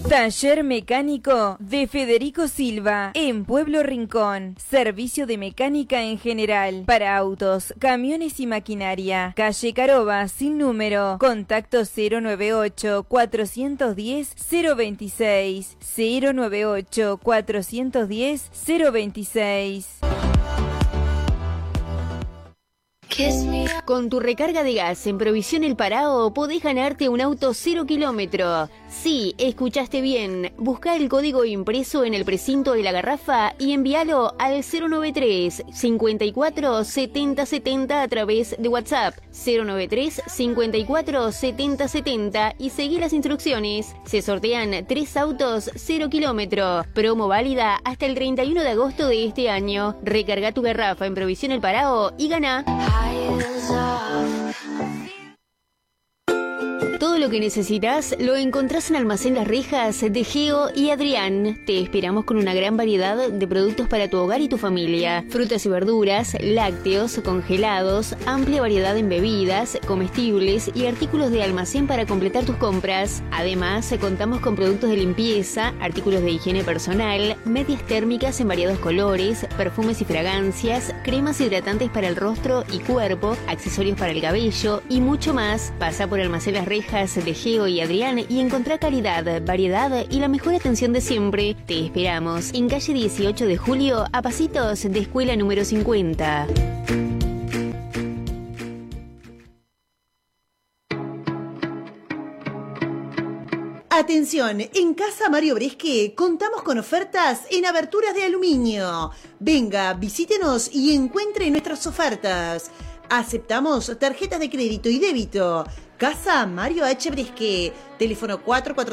Taller mecánico de Federico Silva en Pueblo Rincón. Servicio de mecánica en general para autos, camiones y maquinaria. Calle Caroba sin número. Contacto 098 410 026 098 410 026. Con tu recarga de gas en Provisión El Parao podés ganarte un auto 0 kilómetro. Sí, escuchaste bien. Busca el código impreso en el precinto de la garrafa y envíalo al 093 54 70 70 a través de WhatsApp. 093 54 70 70 y seguí las instrucciones. Se sortean 3 autos 0 kilómetro. Promo válida hasta el 31 de agosto de este año. Recarga tu garrafa en Provisión El Parao y gana. Todo lo que necesitas lo encontrás en Almacén Las Rejas de Geo y Adrián. Te esperamos con una gran variedad de productos para tu hogar y tu familia. Frutas y verduras, lácteos, congelados, amplia variedad en bebidas, comestibles y artículos de almacén para completar tus compras. Además, contamos con productos de limpieza, artículos de higiene personal, medias térmicas en variados colores, perfumes y fragancias, cremas hidratantes para el rostro y cuerpo, accesorios para el cabello y mucho más. Pasa por Almacén Las Rejas de Geo y Adrián y encontrá calidad, variedad y la mejor atención de siempre. Te esperamos en calle 18 de Julio, a pasitos de escuela número 50. Atención, en Casa Mario Bresque contamos con ofertas en aberturas de aluminio. Venga, visítenos y encuentre nuestras ofertas. Aceptamos tarjetas de crédito y débito. Casa Mario H. Bresque, teléfono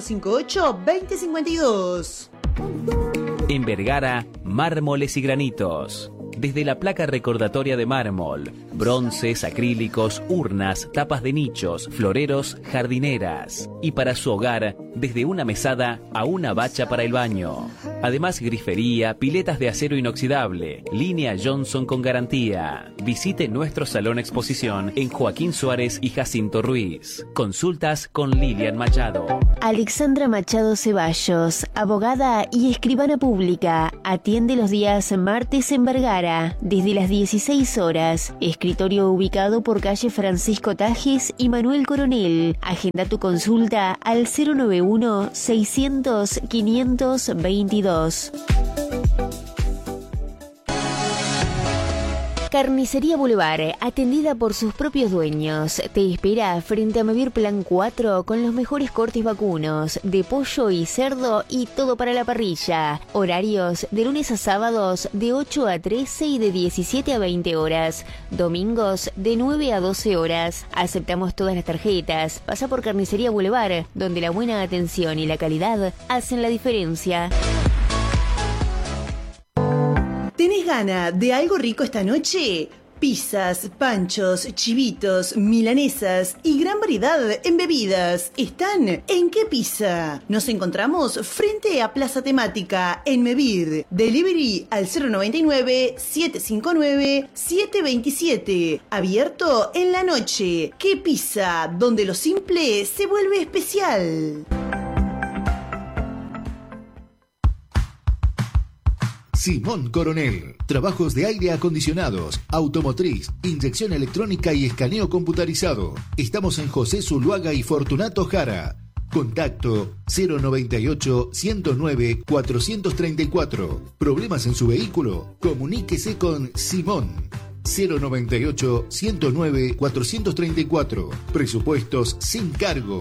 4458-2052. En Vergara, mármoles y granitos. Desde la placa recordatoria de mármol, bronces, acrílicos, urnas, tapas de nichos, floreros, jardineras. Y para su hogar, desde una mesada a una bacha para el baño. Además, grifería, piletas de acero inoxidable, línea Johnson con garantía. Visite nuestro salón exposición en Joaquín Suárez y Jacinto Ruiz. Consultas con Lilian Machado. Alexandra Machado Ceballos, abogada y escribana pública. Atiende los días martes en Vergara, desde las 16 horas. Escritorio ubicado por calle Francisco Tajes y Manuel Coronel. Agenda tu consulta al 091 600 522. Carnicería Boulevard, atendida por sus propios dueños. Te espera frente a Mevir Plan 4 con los mejores cortes vacunos, de pollo y cerdo y todo para la parrilla. Horarios de lunes a sábados de 8 a 13 y de 17 a 20 horas. Domingos de 9 a 12 horas. Aceptamos todas las tarjetas. Pasa por Carnicería Boulevard, donde la buena atención y la calidad hacen la diferencia. ¿Tenés ganas de algo rico esta noche? Pizzas, panchos, chivitos, milanesas y gran variedad en bebidas están en ¿Qué Pizza? Nos encontramos frente a Plaza Temática en Mevir. Delivery al 099-759-727. Abierto en la noche. ¿Qué Pizza? Donde lo simple se vuelve especial. Simón Coronel. Trabajos de aire acondicionados, automotriz, inyección electrónica y escaneo computarizado. Estamos en José Zuluaga y Fortunato Jara. Contacto 098-109-434. ¿Problemas en su vehículo? Comuníquese con Simón. 098-109-434. Presupuestos sin cargo.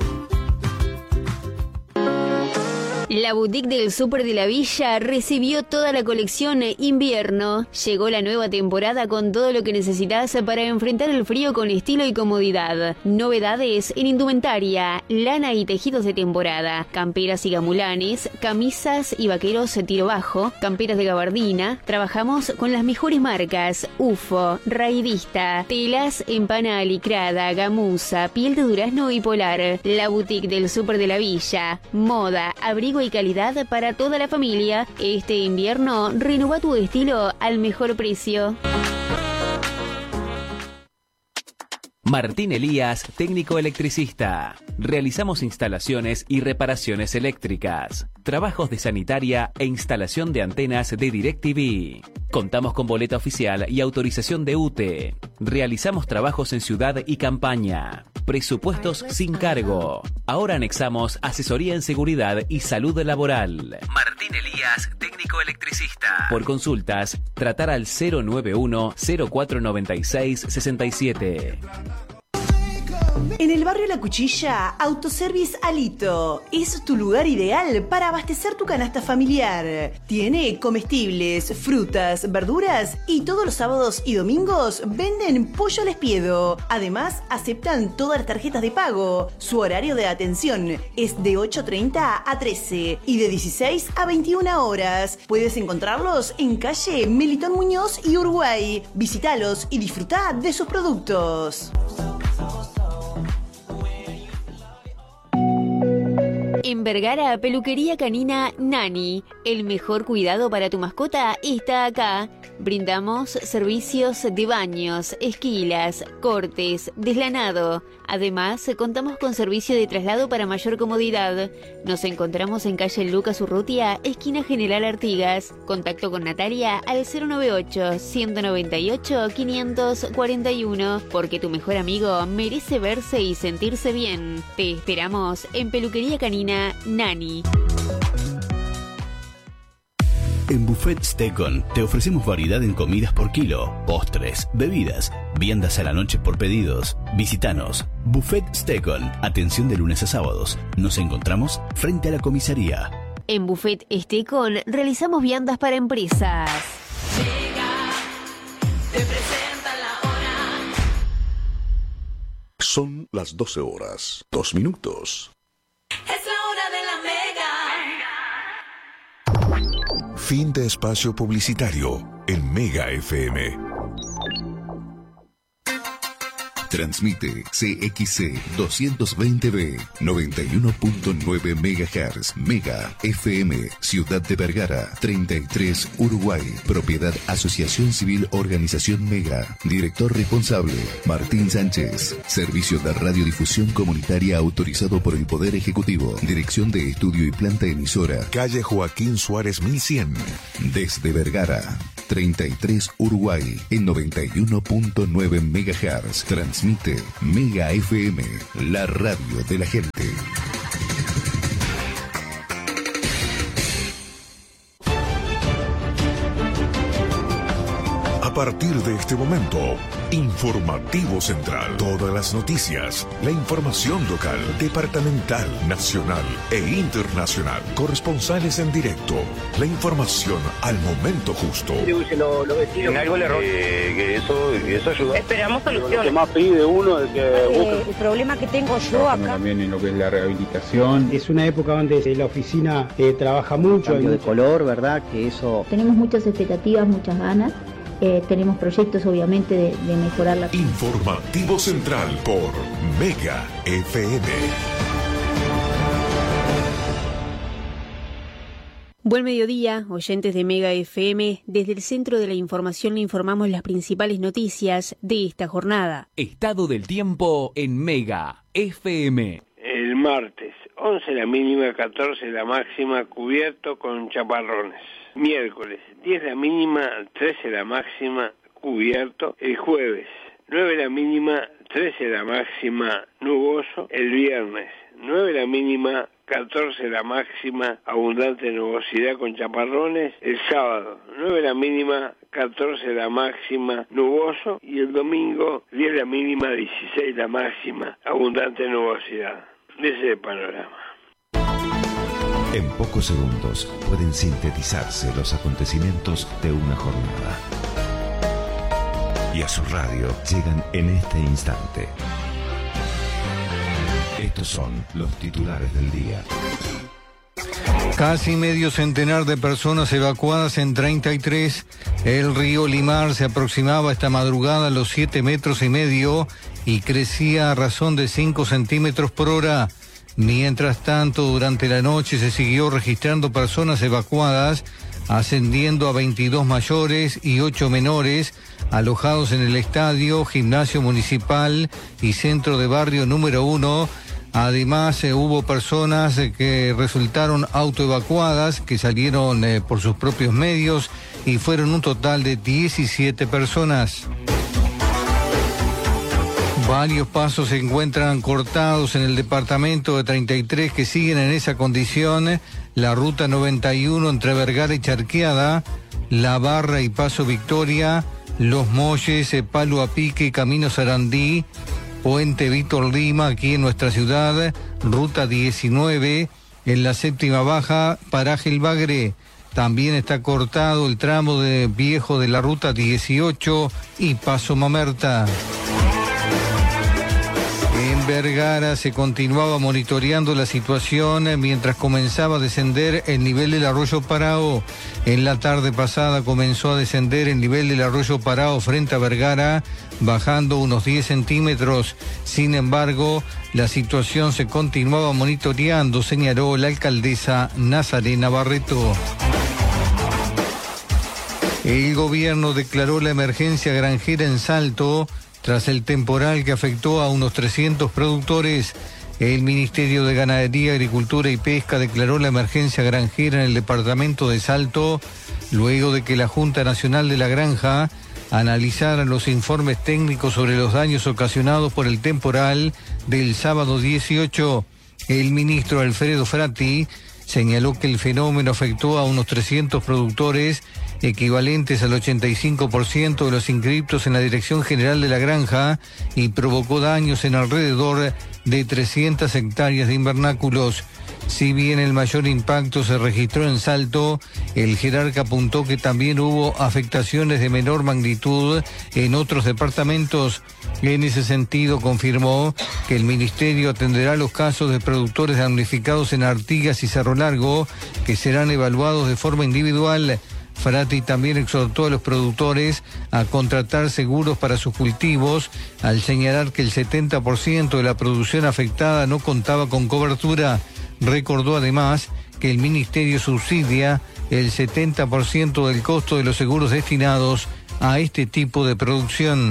La boutique del Súper de la Villa recibió toda la colección invierno. Llegó la nueva temporada con todo lo que necesitas para enfrentar el frío con estilo y comodidad. Novedades en indumentaria, lana y tejidos de temporada, camperas y gamulanes, camisas y vaqueros tiro bajo, camperas de gabardina. Trabajamos con las mejores marcas: UFO, Raidista, telas en pana alicrada, gamuza, piel de durazno y polar. La boutique del Súper de la Villa, moda, abrigo y calidad para toda la familia. Este invierno, renueva tu estilo al mejor precio. Martín Elías, técnico electricista. Realizamos instalaciones y reparaciones eléctricas, trabajos de sanitaria e instalación de antenas de DirecTV. Contamos con boleta oficial y autorización de UTE. Realizamos trabajos en ciudad y campaña. Presupuestos sin cargo. Ahora anexamos asesoría en seguridad y salud laboral. Martín Elías, técnico electricista. Por consultas, tratar al 091 0496 67. En el barrio La Cuchilla, Autoservice Alito es tu lugar ideal para abastecer tu canasta familiar. Tiene comestibles, frutas, verduras y todos los sábados y domingos venden pollo al espiedo. Además, aceptan todas las tarjetas de pago. Su horario de atención es de 8:30 a 13 y de 16 a 21 horas. Puedes encontrarlos en calle Melitón Muñoz y Uruguay. Visítalos y disfruta de sus productos. En Vergara, peluquería canina Nani. El mejor cuidado para tu mascota está acá. Brindamos servicios de baños, esquilas, cortes, deslanado. Además, contamos con servicio de traslado para mayor comodidad. Nos encontramos en calle Lucas Urrutia, esquina General Artigas. Contacto con Natalia al 098-198-541, porque tu mejor amigo merece verse y sentirse bien. Te esperamos en peluquería canina Nani. En Buffet Stekon te ofrecemos variedad en comidas por kilo, postres, bebidas, viandas a la noche por pedidos. Visítanos. Buffet Stekon. Atención de lunes a sábados. Nos encontramos frente a la comisaría. En Buffet Stekon realizamos viandas para empresas. Te presenta la hora. Son las 12 horas, 2 minutos. Es la hora de la Mega. Fin de espacio publicitario en Mega FM. Transmite CXC 220B 91.9 MHz. Mega FM, Ciudad de Vergara, 33, Uruguay. Propiedad Asociación Civil Organización Mega. Director responsable Martín Sánchez. Servicio de radiodifusión comunitaria autorizado por el Poder Ejecutivo. Dirección de Estudio y Planta Emisora, calle Joaquín Suárez 1100. Desde Vergara, 33, Uruguay, en 91.9 MHz. Transmite Mega FM, la radio de la gente. A partir de este momento, Informativo Central. Todas las noticias, la información local, departamental, nacional e internacional. Corresponsales en directo. La información al momento justo. En algo le error. Que eso ayuda. Esperamos soluciones. Lo que más pide uno es que el problema que tengo yo acá. También en lo que es la rehabilitación. Es una época donde la oficina trabaja mucho. Cambio de color, ¿verdad? Que eso. Tenemos muchas expectativas, muchas ganas. Tenemos proyectos obviamente de mejorar la... Informativo Central por Mega FM. Buen mediodía, oyentes de Mega FM. Desde el Centro de la Información le informamos las principales noticias de esta jornada. Estado del tiempo en Mega FM. El martes, 11 la mínima, 14 la máxima, cubierto con chaparrones. Miércoles, 10 la mínima, 13 la máxima, cubierto. El jueves, 9 la mínima, 13 la máxima, nuboso. El viernes, 9 la mínima, 14 la máxima, abundante nubosidad con chaparrones. El sábado, 9 la mínima, 14 la máxima, nuboso. Y el domingo, 10 la mínima, 16 la máxima, abundante nubosidad. Ese es el panorama. En pocos segundos pueden sintetizarse los acontecimientos de una jornada. Y a su radio llegan en este instante. Estos son los titulares del día. Casi medio centenar de personas evacuadas en 33. El río Limar se aproximaba esta madrugada a los 7,5 metros y crecía a razón de 5 centímetros por hora. Mientras tanto, durante la noche se siguió registrando personas evacuadas, ascendiendo a 22 mayores y 8 menores, alojados en el estadio, gimnasio municipal y centro de barrio número 1. Además, hubo personas que resultaron autoevacuadas, que salieron por sus propios medios, y fueron un total de 17 personas. Varios pasos se encuentran cortados en el departamento de 33 que siguen en esa condición. La ruta 91 entre Vergara y Charqueada, La Barra y Paso Victoria, Los Molles, Palo a Pique, Camino Sarandí, Puente Víctor Lima, aquí en nuestra ciudad, ruta 19, en la séptima baja, paraje El Bagre. También está cortado el tramo de viejo de la ruta 18 y Paso Mamerta. En Vergara se continuaba monitoreando la situación mientras comenzaba a descender el nivel del arroyo Parao. En la tarde pasada comenzó a descender el nivel del arroyo Parao frente a Vergara, bajando unos 10 centímetros. Sin embargo, la situación se continuaba monitoreando, señaló la alcaldesa Nazarena Barreto. El gobierno declaró la emergencia granjera en Salto tras el temporal que afectó a unos 300 productores. El Ministerio de Ganadería, Agricultura y Pesca declaró la emergencia granjera en el departamento de Salto, luego de que la Junta Nacional de la Granja analizara los informes técnicos sobre los daños ocasionados por el temporal del sábado 18. El ministro Alfredo Frati señaló que el fenómeno afectó a unos 300 productores, equivalentes al 85% de los inscriptos en la Dirección General de la Granja, y provocó daños en alrededor de 300 hectáreas de invernáculos. Si bien el mayor impacto se registró en Salto, el jerarca apuntó que también hubo afectaciones de menor magnitud en otros departamentos. En ese sentido, confirmó que el ministerio atenderá los casos de productores damnificados en Artigas y Cerro Largo, que serán evaluados de forma individual. Frati también exhortó a los productores a contratar seguros para sus cultivos, al señalar que el 70% de la producción afectada no contaba con cobertura. Recordó además que el ministerio subsidia el 70% del costo de los seguros destinados a este tipo de producción.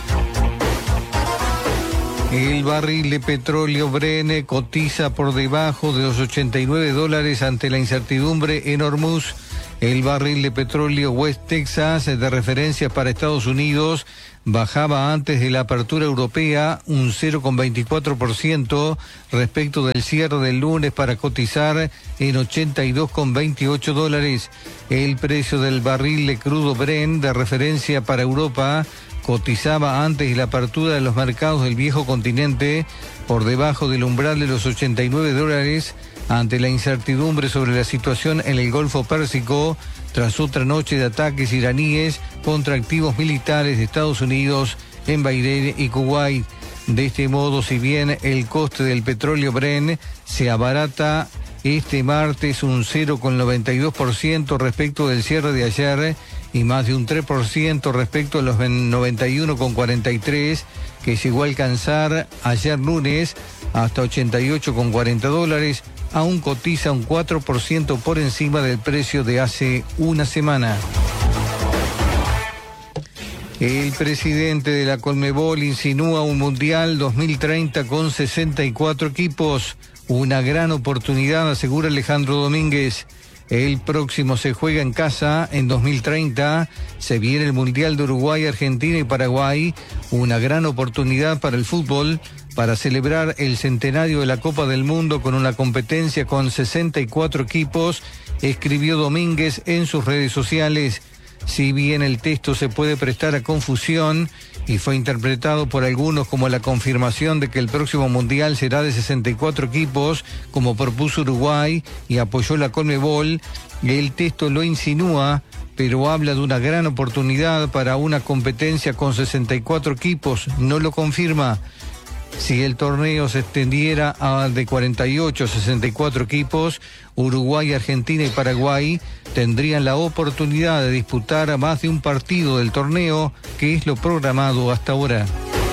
El barril de petróleo Brent cotiza por debajo de los $89 ante la incertidumbre en Hormuz. El barril de petróleo West Texas, de referencia para Estados Unidos, bajaba antes de la apertura europea un 0,24% respecto del cierre del lunes para cotizar en $82,28. El precio del barril de crudo Brent, de referencia para Europa, cotizaba antes de la apertura de los mercados del viejo continente por debajo del umbral de los $89 ante la incertidumbre sobre la situación en el Golfo Pérsico tras otra noche de ataques iraníes contra activos militares de Estados Unidos en Bahrein y Kuwait. De este modo, si bien el coste del petróleo Brent se abarata este martes un 0,92% respecto del cierre de ayer y más de un 3% respecto a los 91,43 que llegó a alcanzar ayer lunes hasta $88,40, aún cotiza un 4% por encima del precio de hace una semana. El presidente de la Conmebol insinúa un Mundial 2030 con 64 equipos. Una gran oportunidad, asegura Alejandro Domínguez. El próximo se juega en casa, en 2030, se viene el Mundial de Uruguay, Argentina y Paraguay, una gran oportunidad para el fútbol, para celebrar el centenario de la Copa del Mundo con una competencia con 64 equipos, escribió Domínguez en sus redes sociales. Si bien el texto se puede prestar a confusión y fue interpretado por algunos como la confirmación de que el próximo Mundial será de 64 equipos, como propuso Uruguay y apoyó la Conmebol, el texto lo insinúa, pero habla de una gran oportunidad para una competencia con 64 equipos, no lo confirma. Si el torneo se extendiera a de 48 a 64 equipos, Uruguay, Argentina y Paraguay tendrían la oportunidad de disputar más de un partido del torneo, que es lo programado hasta ahora.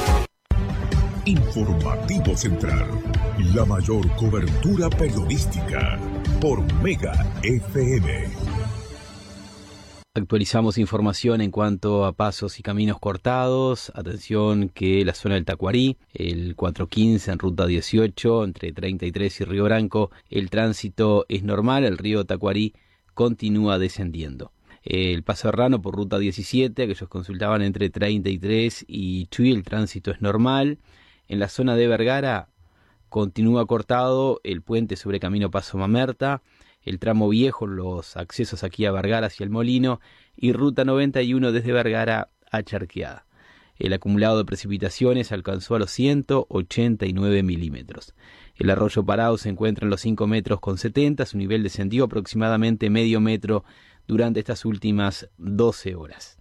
Informativo Central, la mayor cobertura periodística por Mega FM. Actualizamos información en cuanto a pasos y caminos cortados. Atención que la zona del Tacuarí, el 415 en ruta 18, entre 33 y Río Branco, el tránsito es normal, el río Tacuarí continúa descendiendo. El Paso Serrano por ruta 17, aquellos consultaban entre 33 y Chuy, el tránsito es normal. En la zona de Vergara continúa cortado el puente sobre Camino Paso Mamerta, el tramo viejo, los accesos aquí a Vergara hacia el Molino y ruta 91 desde Vergara a Charqueada. El acumulado de precipitaciones alcanzó a los 189 milímetros. El arroyo Parao se encuentra en los 5 metros con 70, su nivel descendió aproximadamente medio metro durante estas últimas 12 horas.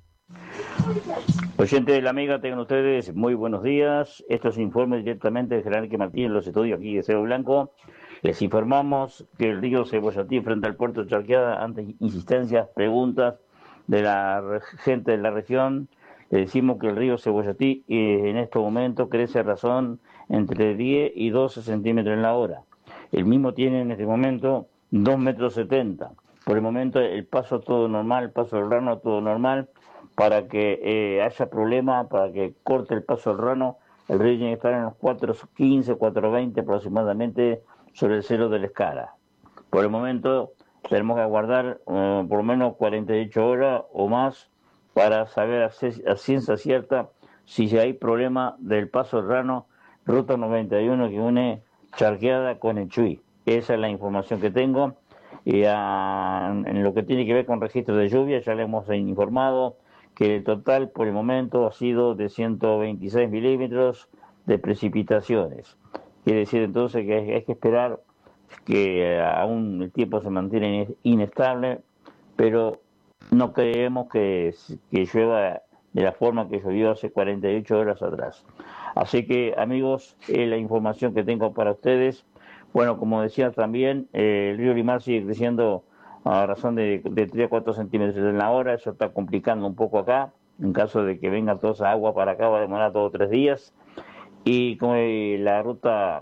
Oyentes de la Mega, tengan ustedes muy buenos días. Estos informes directamente de General Enrique Martínez en los estudios aquí de Cerro Blanco. Les informamos que el río Cebollatí frente al puerto de Charqueada, ante insistencias, preguntas de la gente de la región, le decimos que el río Cebollatí en este momento crece a razón entre 10 y 12 centímetros en la hora. El mismo tiene en este momento 2,70 metros. Por el momento el paso todo normal, el paso del Rano todo normal. Para que haya problema, para que corte el paso del Rano, el río tiene que estar en los 4,15, 4,20 aproximadamente sobre el cero de la Escara. Por el momento tenemos que aguardar por lo menos 48 horas o más para saber a ciencia cierta si hay problema del paso del Rano, ruta 91 que une Charqueada con el Chuy. Esa es la información que tengo. Y en lo que tiene que ver con registro de lluvia, ya le hemos informado que el total por el momento ha sido de 126 milímetros de precipitaciones. Quiere decir entonces que hay que esperar que aún el tiempo se mantiene inestable, pero no creemos que llueva de la forma que llovió hace 48 horas atrás. Así que, amigos, es la información que tengo para ustedes. Bueno, como decía también, el río Limar sigue creciendo a razón de 3 a 4 centímetros en la hora. Eso está complicando un poco acá. En caso de que venga toda esa agua para acá, va a demorar 2 o 3 días. Y con la ruta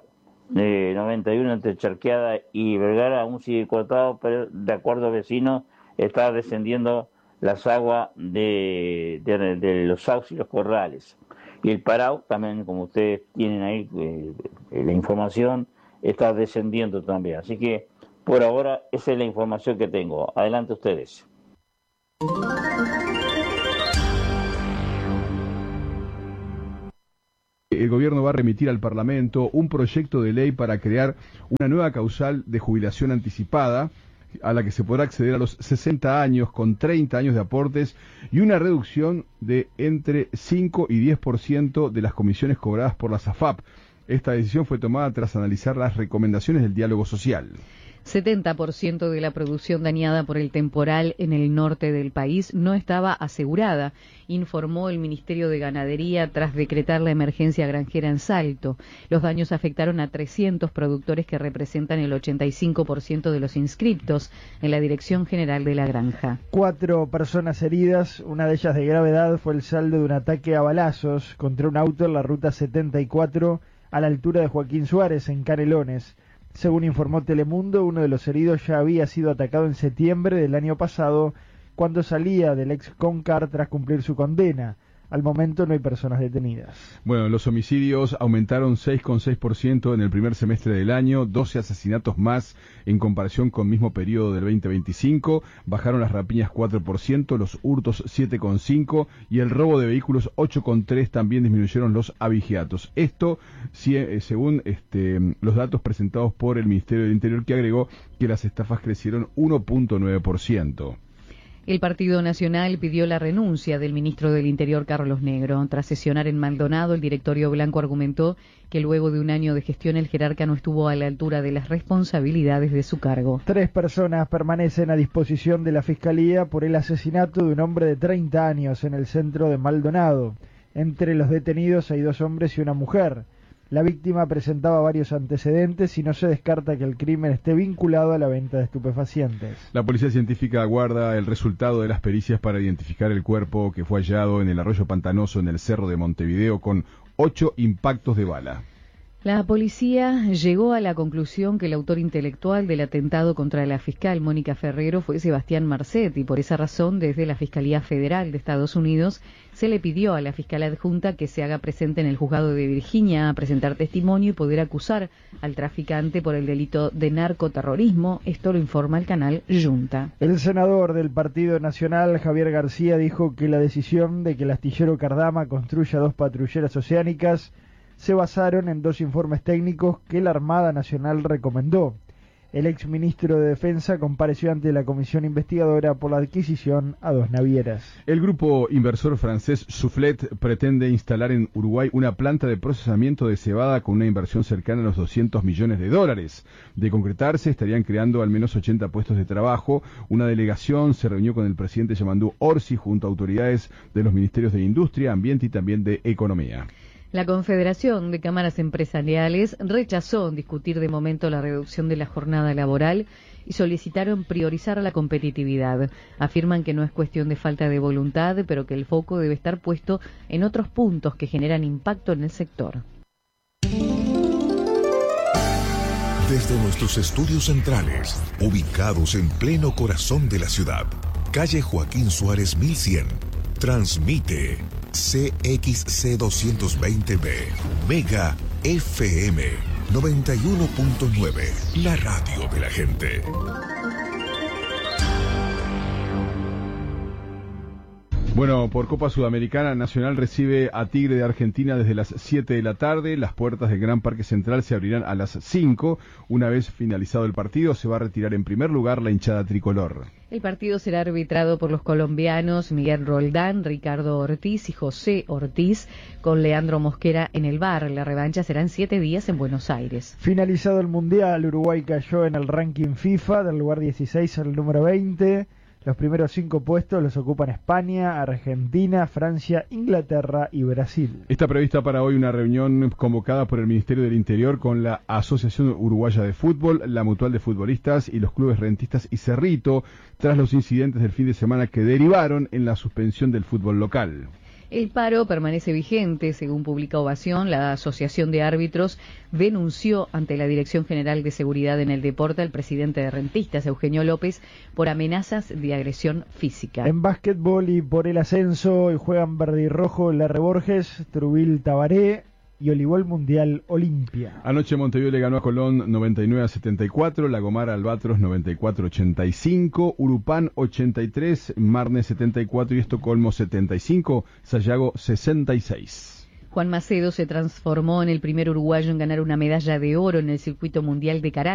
91 entre Charqueada y Vergara aún sigue cortado, pero de acuerdo a vecinos, está descendiendo las aguas de los sauces y los corrales. Y el Parao, también como ustedes tienen ahí la información, está descendiendo también. Así que por ahora esa es la información que tengo. Adelante ustedes. El gobierno va a remitir al Parlamento un proyecto de ley para crear una nueva causal de jubilación anticipada a la que se podrá acceder a los 60 años con 30 años de aportes y una reducción de entre 5 y 10% de las comisiones cobradas por las AFAP. Esta decisión fue tomada tras analizar las recomendaciones del diálogo social. 70% de la producción dañada por el temporal en el norte del país no estaba asegurada, informó el Ministerio de Ganadería tras decretar la emergencia granjera en Salto. Los daños afectaron a 300 productores que representan el 85% de los inscriptos en la Dirección General de la Granja. 4 personas heridas, una de ellas de gravedad, fue el saldo de un ataque a balazos contra un auto en la ruta 74 a la altura de Joaquín Suárez, en Canelones. Según informó Telemundo, uno de los heridos ya había sido atacado en septiembre del año pasado, cuando salía del ex Concar tras cumplir su condena. Al momento no hay personas detenidas. Bueno, los homicidios aumentaron 6,6% en el primer semestre del año, 12 asesinatos más en comparación con mismo periodo del 2025, bajaron las rapiñas 4%, los hurtos 7,5% y el robo de vehículos 8,3%, también disminuyeron los abigeatos. Esto según los datos presentados por el Ministerio del Interior, que agregó que las estafas crecieron 1,9%. El Partido Nacional pidió la renuncia del ministro del Interior, Carlos Negro. Tras sesionar en Maldonado, el directorio blanco argumentó que luego de un año de gestión el jerarca no estuvo a la altura de las responsabilidades de su cargo. 3 personas permanecen a disposición de la Fiscalía por el asesinato de un hombre de 30 años en el centro de Maldonado. Entre los detenidos hay 2 hombres y una mujer. La víctima presentaba varios antecedentes y no se descarta que el crimen esté vinculado a la venta de estupefacientes. La policía científica aguarda el resultado de las pericias para identificar el cuerpo que fue hallado en el arroyo pantanoso en el cerro de Montevideo con 8 impactos de bala. La policía llegó a la conclusión que el autor intelectual del atentado contra la fiscal Mónica Ferrero fue Sebastián Marcet, y por esa razón, desde la Fiscalía Federal de Estados Unidos, se le pidió a la fiscal adjunta que se haga presente en el juzgado de Virginia a presentar testimonio y poder acusar al traficante por el delito de narcoterrorismo. Esto lo informa el canal Junta. El senador del Partido Nacional, Javier García, dijo que la decisión de que el astillero Cardama construya 2 patrulleras oceánicas se basaron en 2 informes técnicos que la Armada Nacional recomendó. El exministro de Defensa compareció ante la comisión investigadora por la adquisición a 2 navieras. El grupo inversor francés Soufflet pretende instalar en Uruguay una planta de procesamiento de cebada con una inversión cercana a los $200 millones. De concretarse, estarían creando al menos 80 puestos de trabajo. Una delegación se reunió con el presidente Yamandú Orsi junto a autoridades de los ministerios de Industria, Ambiente y también de Economía. La Confederación de Cámaras Empresariales rechazó discutir de momento la reducción de la jornada laboral y solicitaron priorizar la competitividad. Afirman que no es cuestión de falta de voluntad, pero que el foco debe estar puesto en otros puntos que generan impacto en el sector. Desde nuestros estudios centrales, ubicados en pleno corazón de la ciudad, calle Joaquín Suárez 1100, transmite CXC 220B, Mega FM 91.9, la radio de la gente. Bueno, por Copa Sudamericana, Nacional recibe a Tigre de Argentina desde las 7 de la tarde. Las puertas del Gran Parque Central se abrirán a las 5. Una vez finalizado el partido, se va a retirar en primer lugar la hinchada tricolor. El partido será arbitrado por los colombianos Miguel Roldán, Ricardo Ortiz y José Ortiz, con Leandro Mosquera en el VAR. La revancha será en 7 días en Buenos Aires. Finalizado el Mundial, Uruguay cayó en el ranking FIFA del lugar 16 al número 20. Los primeros 5 puestos los ocupan España, Argentina, Francia, Inglaterra y Brasil. Está prevista para hoy una reunión convocada por el Ministerio del Interior con la Asociación Uruguaya de Fútbol, la Mutual de Futbolistas y los clubes rentistas y Cerrito, tras los incidentes del fin de semana que derivaron en la suspensión del fútbol local. El paro permanece vigente. Según publica Ovación, la Asociación de Árbitros denunció ante la Dirección General de Seguridad en el Deporte al presidente de Rentistas, Eugenio López, por amenazas de agresión física. En básquetbol y por el ascenso, hoy juegan Verde y Rojo, Larre Borges, Trubil Tabaré y Olivol Mundial Olimpia. Anoche Montevideo le ganó a Colón 99-74, La Gomara Albatros 94-85, Urupán 83, Marne 74 y Estocolmo 75, Sayago 66. Juan Macedo se transformó en el primer uruguayo en ganar una medalla de oro en el circuito mundial de karate.